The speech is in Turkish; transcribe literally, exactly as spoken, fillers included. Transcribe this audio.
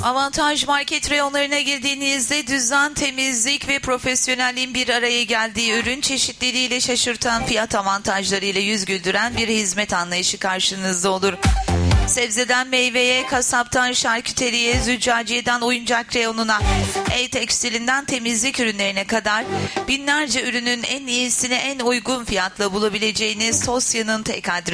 Avantaj Market reyonlarına girdiğinizde düzen, temizlik ve profesyonelliğin bir araya geldiği ürün çeşitliliğiyle şaşırtan fiyat avantajlarıyla yüz güldüren bir hizmet anlayışı karşınızda olur. Sebzeden meyveye, kasaptan şarküteriye, züccaciyeden oyuncak reyonuna, el tekstilinden temizlik ürünlerine kadar binlerce ürünün en iyisini en uygun fiyatla bulabileceğiniz Tosya'nın tek adresi.